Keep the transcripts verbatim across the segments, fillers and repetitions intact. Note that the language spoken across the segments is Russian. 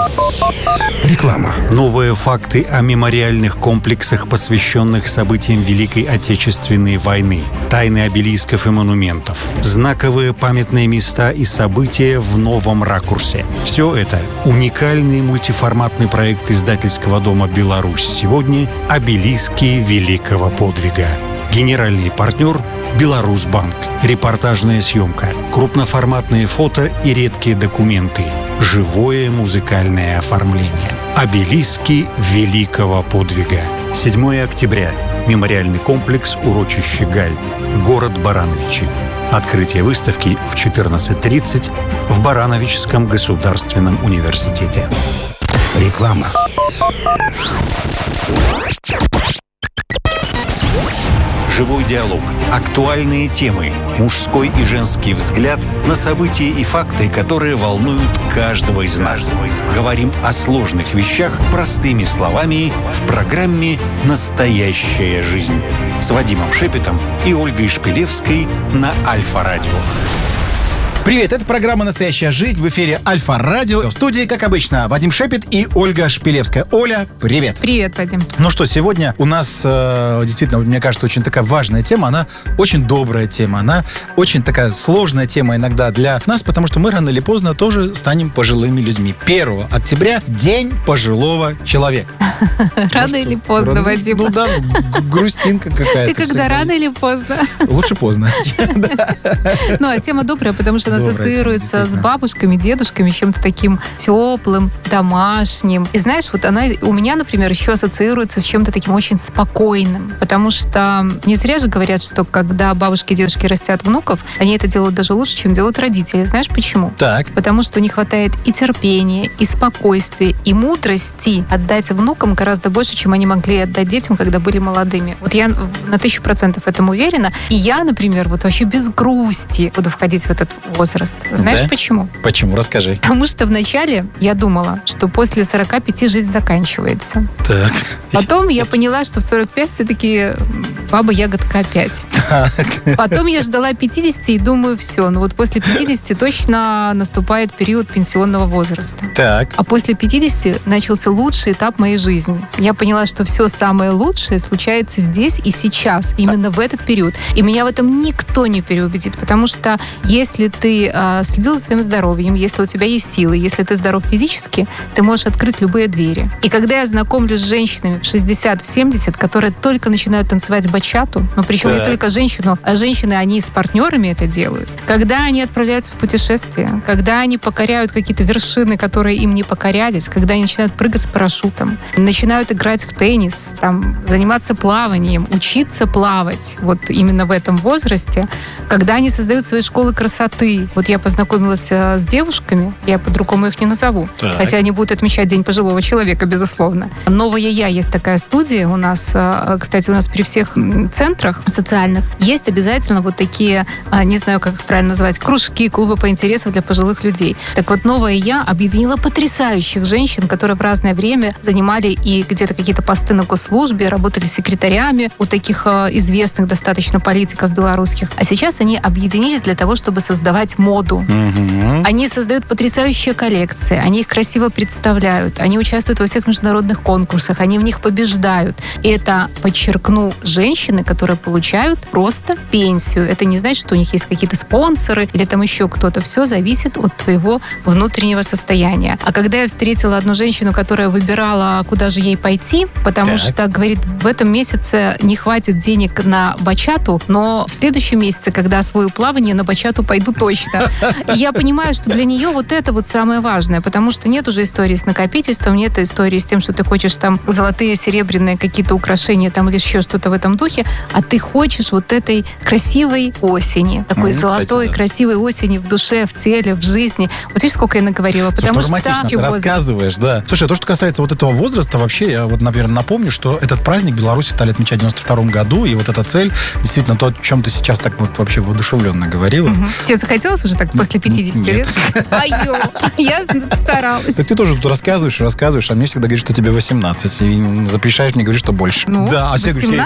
Реклама. Новые факты о мемориальных комплексах, посвященных событиям Великой Отечественной войны. Тайны обелисков и монументов. Знаковые памятные места и события в новом ракурсе. Все это — уникальный мультиформатный проект издательского дома «Беларусь сегодня» «Обелиски великого подвига». Генеральный партнер — «Беларусьбанк». Репортажная съемка, крупноформатные фото и редкие документы. Живое музыкальное оформление. «Обелиски великого подвига». седьмого октября. Мемориальный комплекс «Урочище Галь». Город Барановичи. Открытие выставки в четырнадцать тридцать в Барановичском государственном университете. Реклама. Живой диалог. Актуальные темы. Мужской и женский взгляд на события и факты, которые волнуют каждого из нас. Говорим о сложных вещах простыми словами в программе «Настоящая жизнь» с Вадимом Шепетом и Ольгой Шпилевской на Альфа-радио. Привет, это программа «Настоящая жизнь» в эфире Альфа-радио. В студии, как обычно, Вадим Шепет и Ольга Шпилевская. Оля, привет. Привет, Вадим. Ну что, сегодня у нас э, действительно, мне кажется, очень такая важная тема. Она очень добрая тема. Она очень такая сложная тема иногда для нас, потому что мы рано или поздно тоже станем пожилыми людьми. первого октября — День пожилого человека. Рано или поздно, Вадим? Ну да, грустинка какая-то. Ты когда рано или поздно? Лучше поздно. Ну, а тема добрая, потому что она ассоциируется с бабушками, дедушками, чем-то таким теплым, домашним. И знаешь, вот она у меня, например, еще ассоциируется с чем-то таким очень спокойным. Потому что не зря же говорят, что когда бабушки и дедушки растят внуков, они это делают даже лучше, чем делают родители. Знаешь почему? Так. Потому что у них хватает и терпения, и спокойствия, и мудрости отдать внукам гораздо больше, чем они могли отдать детям, когда были молодыми. Вот я на тысячу процентов в этом уверена. И я, например, вот вообще без грусти буду входить в этот возраст. Знаешь, да? Почему? Почему? Расскажи. Потому что вначале я думала, что после сорока пяти жизнь заканчивается. Так. Потом я поняла, что в сорок пять все-таки баба-ягодка опять. Так. Потом я ждала пятидесяти и думаю, все, ну вот после пятидесяти точно наступает период пенсионного возраста. Так. А после пятидесяти начался лучший этап моей жизни. Я поняла, что все самое лучшее случается здесь и сейчас, именно в этот период. И меня в этом никто не переубедит, потому что если ты э, следил за своим здоровьем, если у тебя есть силы, если ты здоров физически, ты можешь открыть любые двери. И когда я знакомлюсь с женщинами в шестьдесят, в семьдесят, которые только начинают танцевать бачату, но причем так. не только женщину, а женщины, они с партнерами это делают. Когда они отправляются в путешествие, когда они покоряют какие-то вершины, которые им не покорялись, когда они начинают прыгать с парашютом, начинают играть в теннис, там, заниматься плаванием, учиться плавать, вот именно в этом возрасте, когда они создают свои школы красоты. Вот я познакомилась с девушками, я по-другому их не назову, так. хотя они будут отмечать День пожилого человека, безусловно. «Новая я» есть такая студия у нас, кстати, у нас при всех центрах социальных есть обязательно вот такие, не знаю, как их правильно назвать, кружки, клубы по интересам для пожилых людей. Так вот, «Новая я» объединила потрясающих женщин, которые в разное время занимали и где-то какие-то посты на госслужбе, работали секретарями у таких известных достаточно политиков белорусских. А сейчас они объединились для того, чтобы создавать моду. Mm-hmm. Они создают потрясающие коллекции, они их красиво представляют, они участвуют во всех международных конкурсах, они в них побеждают. И это, подчеркну, женщины, которые получают просто пенсию. Это не значит, что у них есть какие-то спонсоры или там еще кто-то. Все зависит от твоего внутреннего состояния. А когда я встретила одну женщину, которая выбирала, куда же ей пойти, потому так. что, говорит, в этом месяце не хватит денег на бачату, но в следующем месяце, когда освою плавание, на бачату пойду точно. И я понимаю, что для нее вот это вот самое важное, потому что нет уже истории с накопительством, нет истории с тем, что ты хочешь там золотые, серебряные какие-то украшения там или еще что-то в этом духе, а ты хочешь вот этой красивой осени, такой mm, золотой, кстати, да. красивой осени в душе, в теле, в жизни. Вот видишь, сколько я наговорила, потому Слушай, что... романтично, ты рассказываешь, да. Слушай, а то, что касается вот этого возраста, вообще, я вот, наверное, напомню, что этот праздник в Беларуси стали отмечать в девяносто втором году, и вот эта цель, действительно, то, о чем ты сейчас так вот вообще воодушевленно говорила. Угу. Тебе захотелось уже так после пятидесяти лет? Ай-ё, я старалась. Так ты тоже тут рассказываешь, рассказываешь, а мне всегда говоришь, что тебе восемнадцать, и запрещаешь мне говорить, что больше. Ну, да, а все говорят, ей сорок пять,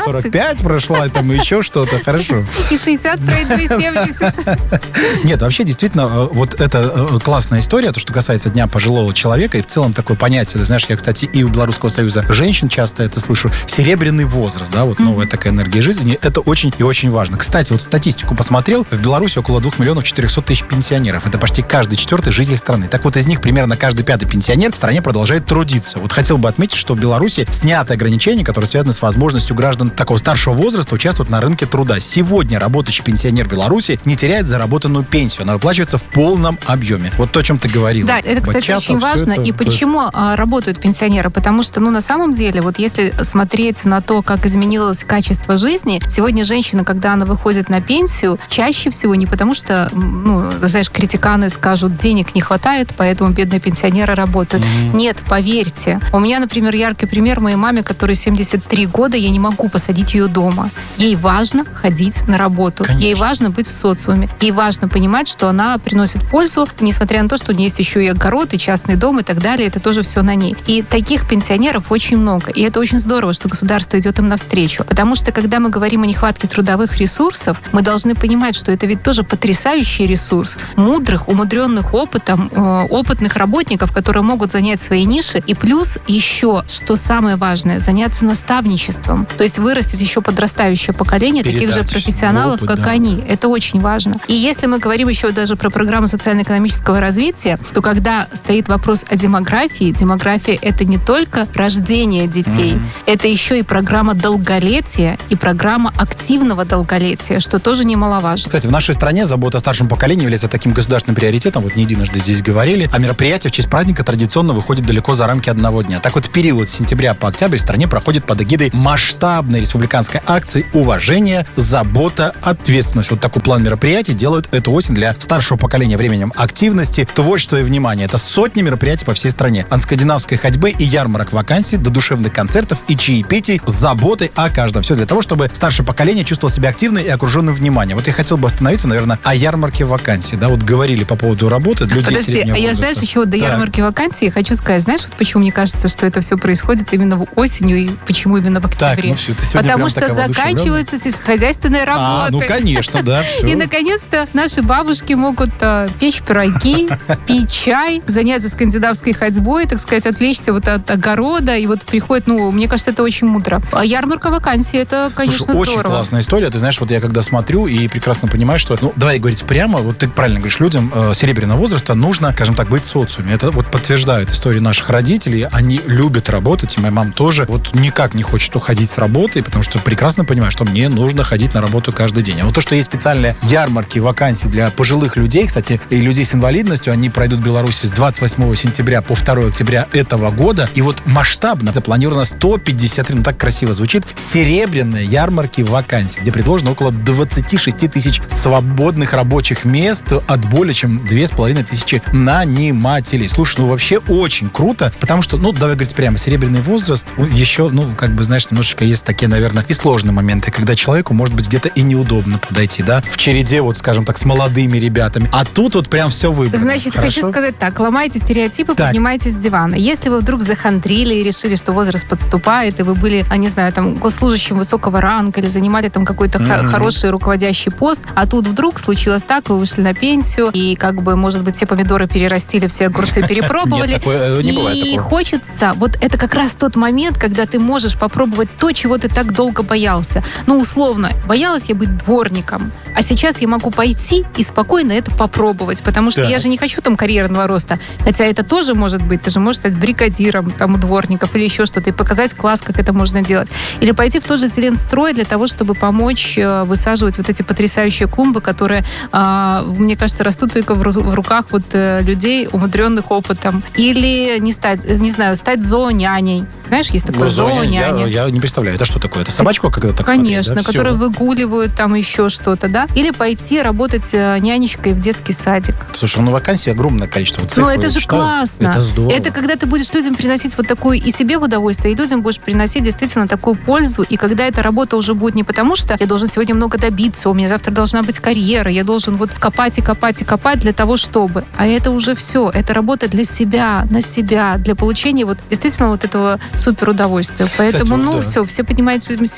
пять прошла, там еще что-то, хорошо. И шестьдесят пройду, и семьдесят. Нет, вообще, действительно, вот это классная история, то, что касается Дня пожилого человека, и в целом такое понятие, знаешь, я, кстати, и у Белорусского союза женщин часто это слышу, серебряный возраст, да, вот новая такая энергия жизни, это очень и очень важно. Кстати, вот статистику посмотрел, в Беларуси около двух миллионов четырехсот тысяч пенсионеров, это почти каждый четвертый житель страны. Так вот, из них примерно каждый пятый пенсионер в стране продолжает трудиться. Вот хотел бы отметить, что в Беларуси сняты ограничения, которые связаны с возможностью граждан такого старшего возраста участвовать на рынке труда. Сегодня работающий пенсионер в Беларуси не теряет заработанную пенсию, она выплачивается в полном объеме. Вот то, о чем ты говорила. Да, это, кстати, Бачатов, очень важно. это, и почему а, работают пенсионеры? Потому что, ну, на самом деле, вот если смотреть на то, как изменилось качество жизни, сегодня женщина, когда она выходит на пенсию, чаще всего не потому, что, ну, знаешь, критиканы скажут, денег не хватает, поэтому бедные пенсионеры работают. Mm-hmm. Нет, поверьте. У меня, например, яркий пример моей маме, которой семьдесят три года, я не могу посадить ее дома. Ей важно ходить на работу. Конечно. Ей важно быть в социуме. Ей важно понимать, что она приносит пользу, несмотря на то, что у нее есть еще и огород, и частный дом, и так далее. Это тоже все на ней. И таких пенсионеров очень много. И это очень здорово, что государство идет им навстречу. Потому что, когда мы говорим о нехватке трудовых ресурсов, мы должны понимать, что это ведь тоже потрясающий ресурс. Мудрых, умудренных опытом, э, опытных работников, которые могут занять свои ниши. И плюс еще, что самое важное, заняться наставничеством. То есть вырастить еще подрастающее поколение передать таких же профессионалов, опыт, как да. они. Это очень важно. И если мы говорим еще даже про программу социально-экономического развития, то когда стоит вопрос о демографии, демография — это не только рождение детей, mm-hmm. это еще и программа долголетия и программа активного долголетия, что тоже немаловажно. Кстати, в нашей стране забота о старшем поколении является таким государственным приоритетом, вот не единожды здесь говорили, а мероприятия в честь праздника традиционно выходят далеко за рамки одного дня. Так вот, в период с сентября по октябрь в стране проходит под эгидой масштабной республиканской акции «Уважение, забота, ответственность». Вот такой план мероприятий делают эту осень для старшего поколения временем активности, творчества и внимания. Это сотни мероприятий по всей стране. От скандинавской ходьбы и ярмарок вакансий до душевных концертов и чаепитий с заботой о каждом. Все для того, чтобы старшее поколение чувствовало себя активным и окруженным вниманием. Вот я хотел бы остановиться, наверное, о ярмарке вакансий. Да, вот говорили по поводу работы людей Подожди, среднего а я, возраста. знаешь, еще до так. ярмарки вакансий я хочу сказать, знаешь, вот почему мне кажется, что это все происходит именно осенью и почему именно в октябре? Так, ну все, ты сегодня Потому прям что заканчиваются сельскохозяйственные работы. А, ну конечно, да. Все. И наконец-то наши бабушки могут а, печь пироги, пить чай, заняться скандинавской ходьбой, так сказать, отвлечься вот от огорода. И вот приходит, ну, мне кажется, это очень мудро. А ярмарка вакансий, это, конечно, Слушай, здорово. очень классная история. Ты знаешь, вот я когда смотрю и прекрасно понимаю, что, ну, давай говорить прямо, вот ты правильно говоришь, людям э, серебряного возраста нужно, скажем так, быть в социуме. Это вот подтверждают истории наших родителей. Они любят работать, и моя мама тоже вот никак не хочет уходить с работы, потому что прекрасно понимаю, что мне нужно ходить на работу каждый день. А вот то, что есть специальные ярмарки, вакансии для пожилых людей, кстати, и людей с инвалидностью, они пройдут в Беларуси с двадцать восьмого сентября по второго октября этого года. И вот масштабно запланировано сто пятьдесят три, ну так красиво звучит, серебряные ярмарки вакансий, где предложено около двадцать шесть тысяч свободных рабочих мест от более чем две с половиной тысячи нанимателей. Слушай, ну вообще очень круто, потому что, ну, давай говорить прямо, серебряный возраст еще, ну, как бы, знаешь, немножечко есть такие, наверное, и сложные моменты, когда человеку может быть где-то и неудобно подойти, да, в череде, вот, скажем так, с молодыми ребятами. А тут вот прям все выбрано. Значит, Хорошо? хочу сказать так, ломайте стереотипы, так. поднимайтесь с дивана. Если вы вдруг захандрили и решили, что возраст подступает, и вы были, а, не знаю, там, госслужащим высокого ранга или занимали там какой-то mm-hmm. х- хороший руководящий пост, а тут вдруг случилось так, вы вышли на пенсию, и как бы, может быть, все помидоры перерастили, все огурцы перепробовали. Нет, такое, не бывает и такого. хочется, вот это как раз тот момент, когда ты можешь попробовать то, чего ты так долго боялся. Ну, условно, боялась я быть дворником, а сейчас я могу пойти и спокойно это попробовать, потому что да. я же не хочу там карьерного роста, хотя это тоже может быть, ты же можешь стать бригадиром там у дворников или еще что-то и показать класс, как это можно делать. Или пойти в тот же Зеленстрой для того, чтобы помочь э, высаживать вот эти потрясающие клумбы, которые, э, мне кажется, растут только в, в руках вот э, людей, умудренных опытом. Или не стать, не знаю, стать зооняней. Знаешь, есть такое зооняня. Я, я не представляю, это что такое? Это собачку, когда так Конечно, смотреть, да? которые выгуливают там еще что-то, да? Или пойти работать нянечкой в детский садик. Слушай, ну вакансий огромное количество. Вот ну это же читаю. Классно. Это здорово. Это когда ты будешь людям приносить вот такую и себе в удовольствие, и людям будешь приносить действительно такую пользу, и когда эта работа уже будет не потому, что я должен сегодня много добиться, у меня завтра должна быть карьера, я должен вот копать и копать и копать для того, чтобы. А это уже все. Это работа для себя, на себя, для получения вот действительно вот этого супер удовольствия. Поэтому, Кстати, ну да. все, все поднимаются с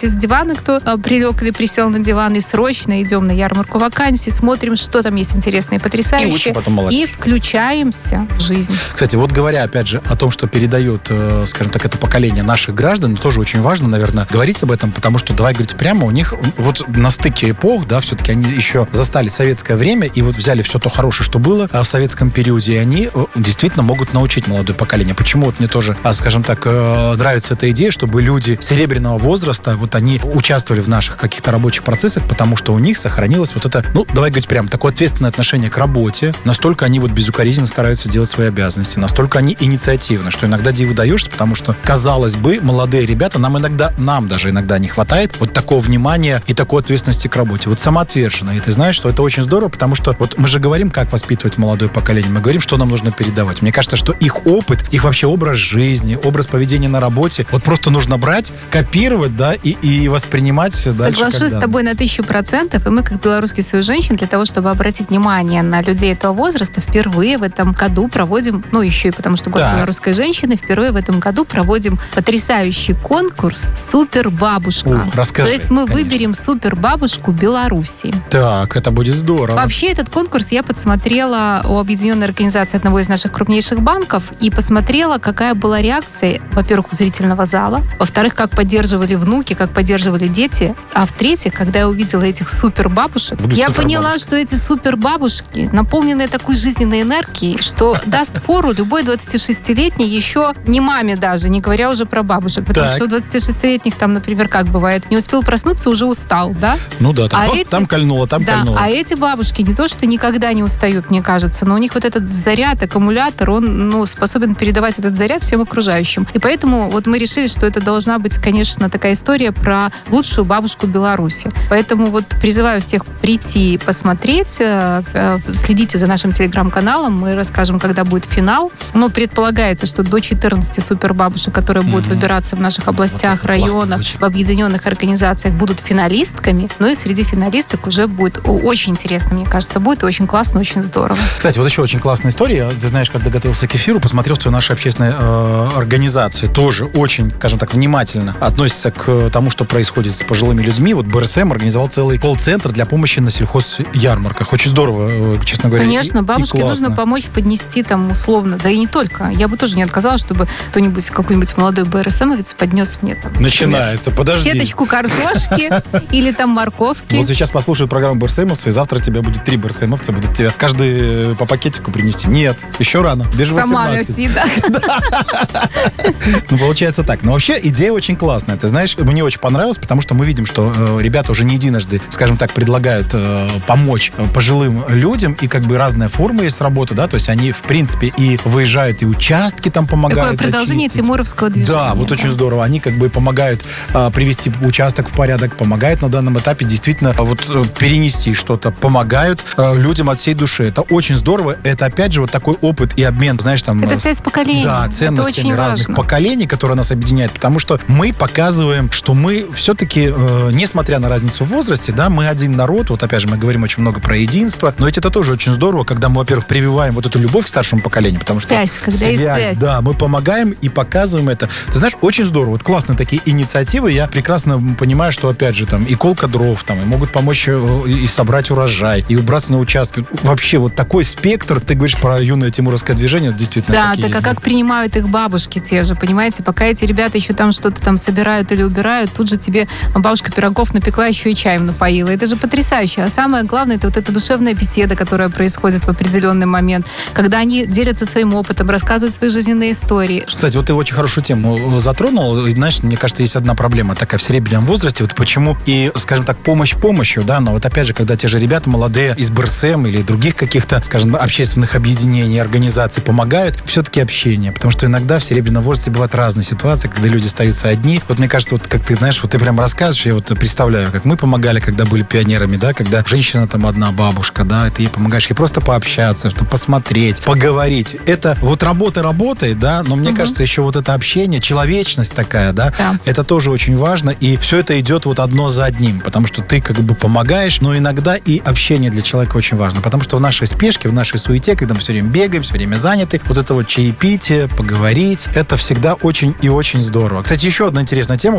все с дивана, кто а, прилег или присел на диван, и срочно идем на ярмарку вакансий, смотрим, что там есть интересное и потрясающее, и, и включаемся в жизнь. Кстати, вот говоря, опять же, о том, что передает, э, скажем так, это поколение наших граждан, тоже очень важно, наверное, говорить об этом, потому что, давай говорить прямо, у них вот на стыке эпох, да, все-таки они еще застали советское время и вот взяли все то хорошее, что было в советском периоде, и они действительно могут научить молодое поколение. Почему вот мне тоже, скажем так, нравится эта идея, чтобы люди серебряного возраста, вот они участвовали в наших каких-то рабочих процессах, потому что у них сохранилось вот это, ну, давай говорить прямо, такое ответственное отношение к работе, настолько они вот безукоризненно стараются делать свои обязанности, настолько они инициативны, что иногда диву даешься, потому что, казалось бы, молодые ребята, нам иногда, нам даже иногда не хватает вот такого внимания и такой ответственности к работе. Вот самоотверженно. И ты знаешь, что это очень здорово, потому что вот мы же говорим, как воспитывать молодое поколение, мы говорим, что нам нужно передавать. Мне кажется, что их опыт, их вообще образ жизни, образ поведения на работе, вот просто нужно брать, копировать, да, и, и воспринимать дальше. Соглашусь с тобой на тысячу процентов, и мы, как Белорусский союз женщин, для того, чтобы обратить внимание на людей этого возраста, впервые в этом году проводим, ну, еще и потому что год да. белорусской женщины, впервые в этом году проводим потрясающий конкурс «Супербабушка». Ух, расскажи, То есть мы конечно. выберем супербабушку Беларуси. Так, это будет здорово. Вообще этот конкурс я подсмотрела у объединенной организации одного из наших крупнейших банков и посмотрела, какая была реакция, во-первых, у зрительного зала, во-вторых, как поддерживали внуки, как поддерживали дети, а в-третьих, когда я увидела этих супербабушек, Буду я супербабушка. поняла, что эти супербабушки наполнены такой жизненной энергией, что даст фору любой двадцатишестилетней, еще не маме даже, не говоря уже про бабушек, потому так. что у двадцатишестилетних там, например, как бывает, не успел проснуться, уже устал, да? Ну да, там, а вот, эти, там кольнуло, там да, кольнуло. А эти бабушки не то, что никогда не устают, мне кажется, но у них вот этот заряд, аккумулятор, он ну, способен передавать этот заряд всем окружающим. И поэтому вот мы решили, что это должна быть, конечно, такая история про лучшую бабушку Беларуси. Поэтому вот призываю всех прийти и посмотреть, следите за нашим телеграм-каналом, мы расскажем, когда будет финал. Но предполагается, что до четырнадцати супербабушек, которые будут mm-hmm. выбираться в наших областях, вот районах, в объединенных организациях, будут финалистками. Ну и среди финалисток уже будет очень интересно, мне кажется, будет очень классно, очень здорово. Кстати, вот еще очень классная история. Ты знаешь, когда готовился к эфиру, посмотрел, что наши общественные э, организации тоже очень, скажем так, внимательно относятся к тому, что происходит с пожилыми людьми. Вот БРСМ организовал целый колл-центр для помощи на сельхозярмарках. Очень здорово, честно говоря. Конечно, и, бабушке и нужно помочь поднести там условно, да и не только. Я бы тоже не отказалась, чтобы кто-нибудь, какой-нибудь молодой БРСМовец поднес мне там, начинается, например, подожди. сеточку картошки или там морковки. Вот сейчас послушают программу БРСМовцы, и завтра тебя будет три БРСМовца, будут тебе каждый по пакетику принести. Нет, еще рано. Без Сама восемнадцати. носи, да. Ну, получается так. Но вообще идея очень классная. Ты знаешь, мне очень понравилось, потому что мы видим, что э, ребята уже не единожды, скажем так, предлагают э, помочь пожилым людям, и как бы разная форма есть работы, да, то есть они, в принципе, и выезжают, и участки там помогают. Такое продолжение очистить. Тимуровского движения. Да, вот да. очень здорово. Они как бы помогают э, привести участок в порядок, помогают на данном этапе действительно вот э, перенести что-то, помогают э, людям от всей души. Это очень здорово. Это, опять же, вот такой опыт и обмен, знаешь, там... Это связь поколений. Да, ценностями разных важно. поколений, которые нас объединяют, потому что мы показываем, что мы все-таки, э, несмотря на разницу в возрасте, да, мы один народ, вот опять же мы говорим очень много про единство, но ведь это тоже очень здорово, когда мы, во-первых, прививаем вот эту любовь к старшему поколению, потому связь, что... когда связь, есть связь. Да, мы помогаем и показываем это. Ты знаешь, очень здорово, вот классные такие инициативы, я прекрасно понимаю, что, опять же, там, и колка дров, там, и могут помочь э, и собрать урожай, и убраться на участке. Вообще, вот такой спектр, ты говоришь про юное тимуровское движение, действительно. Да, так есть, а да. как принимают их бабушки те же, понимаете, пока эти ребята еще там что-то там собирают или убирают, тут же тебе бабушка пирогов напекла, еще и чаем напоила. Это же потрясающе. А самое главное, это вот эта душевная беседа, которая происходит в определенный момент, когда они делятся своим опытом, рассказывают свои жизненные истории. Кстати, вот ты очень хорошую тему затронул. Знаешь, мне кажется, есть одна проблема такая в серебряном возрасте. Вот почему и, скажем так, помощь помощью, да, но вот опять же, когда те же ребята молодые из БРСМ или других каких-то, скажем, общественных объединений, организаций помогают, все-таки общение. Потому что иногда в серебряном возрасте бывают разные ситуации, когда люди остаются одни. Вот мне кажется, вот как ты знаешь, вот ты прям рассказываешь, я вот представляю, как мы помогали, когда были пионерами, да, когда женщина там одна бабушка, да, и ты ей помогаешь ей просто пообщаться, чтобы посмотреть, поговорить. Это вот работа работает, да, но мне угу. кажется, еще вот это общение, человечность такая, да, да, это тоже очень важно, и все это идет вот одно за одним, потому что ты как бы помогаешь, но иногда и общение для человека очень важно, потому что в нашей спешке, в нашей суете, когда мы все время бегаем, все время заняты, вот это вот чаепитие, поговорить, это всегда очень и очень здорово. Кстати, еще одна интересная тема, вот когда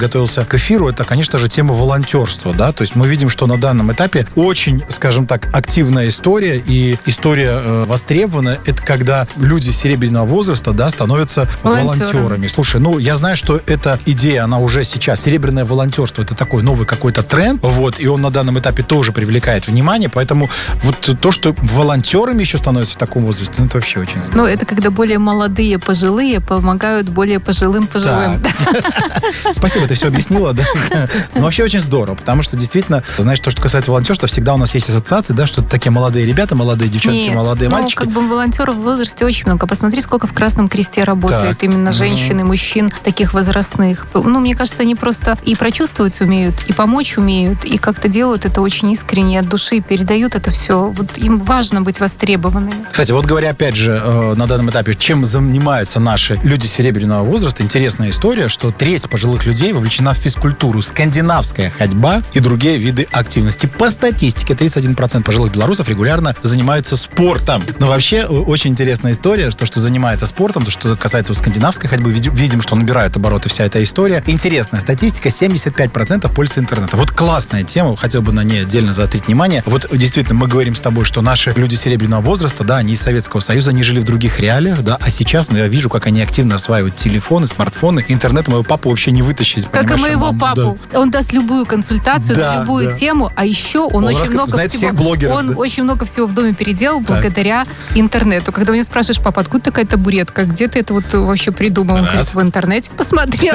готовился к эфиру, это, конечно же, тема волонтерства, да, то есть мы видим, что на данном этапе очень, скажем так, активная история, и история э, востребована, это когда люди серебряного возраста, да, становятся волонтерами. волонтерами. Слушай, ну, я знаю, что эта идея, она уже сейчас, серебряное волонтерство, это такой новый какой-то тренд, вот, и он на данном этапе тоже привлекает внимание, поэтому вот то, что волонтерами еще становятся в таком возрасте, ну, это вообще очень здорово. Ну, это когда более молодые, пожилые помогают более пожилым, пожилым. Спасибо, ты все объяснила, да. Ну, вообще очень здорово, потому что действительно, знаешь, то, что касается волонтерства, всегда у нас есть ассоциации, да, что это такие молодые ребята, молодые девчонки, Нет, молодые ну, мальчики. как бы волонтеров в возрасте очень много. Посмотри, сколько в Красном Кресте работают Так. именно женщин и мужчин таких возрастных. Ну, мне кажется, они просто и прочувствовать умеют, и помочь умеют, и как-то делают это очень искренне, от души, передают это все. Вот им важно быть востребованными. Кстати, вот говоря, опять же, э, на данном этапе, чем занимаются наши люди серебряного возраста, интересная история, что треть пожилых людей вовлечена в физкультуру, скандинавская ходьба и другие виды активности. По статистике, тридцать один процент пожилых белорусов регулярно занимаются спортом. Но вообще, очень интересная история, что, что занимается спортом, то, что касается вот скандинавской ходьбы, видим, видим, что набирает обороты вся эта история. Интересная статистика, семьдесят пять процентов пользуются интернетом. Вот классная тема, хотел бы на ней отдельно заострить внимание. Вот действительно, мы говорим с тобой, что наши люди серебряного возраста, да, они из Советского Союза, они жили в других реалиях, да, а сейчас, ну, я вижу, как они активно осваивают телефоны, смартфоны. Интернет моего папу вообще не вытащить. Как и моего маму, папу. Да. Он даст любую консультацию да, на любую да. тему, а еще он, он очень много всего... всех блогеров, он да. очень много всего в доме переделал так. благодаря интернету. Когда у него спрашиваешь: папа, откуда такая табуретка? Где ты это вот вообще придумал? Он говорит: в интернете посмотрел.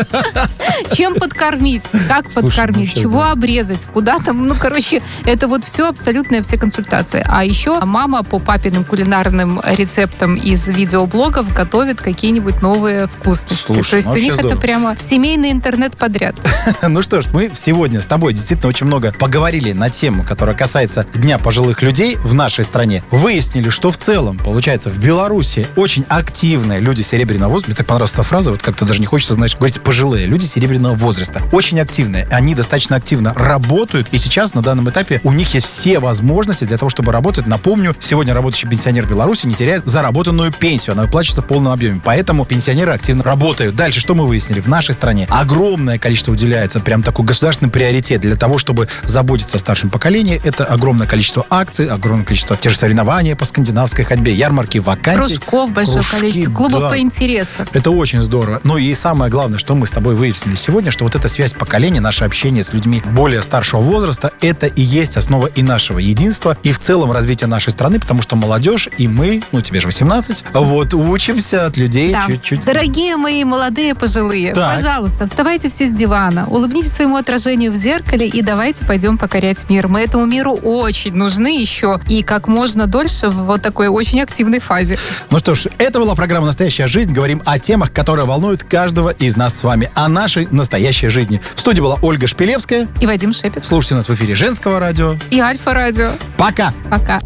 Чем подкормить? Как подкормить? Чего обрезать? Куда там? Ну, короче, это вот все абсолютная все консультации. А еще мама по папиным кулинарным рецептам из видеоблогов готовит какие-нибудь новые вкусности. Слушай, то есть у них здорово. Это прямо семейный интернет подряд. Ну что ж, мы сегодня с тобой действительно очень много поговорили на тему, которая касается Дня пожилых людей в нашей стране. Выяснили, что в целом, получается, в Беларуси очень активные люди серебряного возраста. Мне так понравилась эта фраза, вот как-то даже не хочется, знаешь, говорить пожилые люди серебряного возраста. Очень активные. Они достаточно активно работают. И сейчас на данном этапе у них есть все возможности для того, чтобы работать. Напомню, сегодня работающий пенсионер Беларуси не теряет заработанную пенсию. Она выплачивается в полном объеме. Поэтому пенсионеры активно работают. Дальше, что мы выяснили? В нашей стране огромное количество уделяется, прям такой государственный приоритет для того, чтобы заботиться о старшем поколении. Это огромное количество акций, огромное количество тех же соревнований по скандинавской ходьбе, ярмарки, вакансий. Кружков большое кружки, количество, клубов да. по интересам. Это очень здорово. Ну и самое главное, что мы с тобой выяснили сегодня, что вот эта связь поколений, наше общение с людьми более старшего возраста, это и есть основа и нашего единства, и в целом развития нашей страны, потому что молодежь и мы, ну тебе же восемнадцать, вот учимся от людей Да. чуть-чуть. Дорогие мои молодые пожилые, Так. пожалуйста, вставайте все с дивана, улыбнитесь своему отражению в зеркале и давайте пойдем покорять мир. Мы этому миру очень нужны еще и как можно дольше в вот такой очень активной фазе. Ну что ж, это была программа «Настоящая жизнь». Говорим о темах, которые волнуют каждого из нас с вами, о нашей настоящей жизни. В студии была Ольга Шпилевская. И Вадим Шепет. Слушайте нас в эфире Женского радио. И Альфа-радио. Пока! Пока.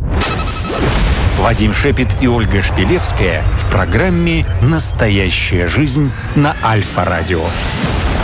Вадим Шепет и Ольга Шпилевская в программе «Настоящая жизнь» на Альфа-радио.